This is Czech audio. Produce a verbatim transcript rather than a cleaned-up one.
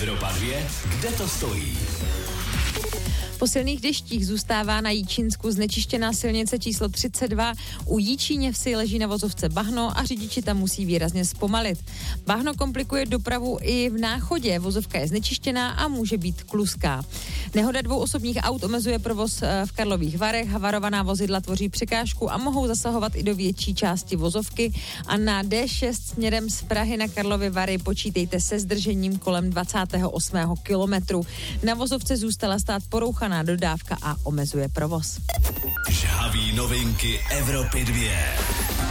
Evropa dva, kde to stojí? Po silných deštích zůstává na Jičínsku znečištěná silnice číslo třicet dva. U Jičíně vsi leží na vozovce bahno a řidiči tam musí výrazně zpomalit. Bahno komplikuje dopravu i v Náchodě. Vozovka je znečištěná a může být kluská. Nehoda dvou osobních aut omezuje provoz v Karlových Varech. Havarovaná vozidla tvoří překážku a mohou zasahovat i do větší části vozovky. A na D šest směrem z Prahy na Karlovy Vary počítejte se zdržením kolem dvacátého osmého kilometru. Na vozovce zůstala stát porouchaná dodávka a omezuje provoz. Žhaví novinky Evropy dva.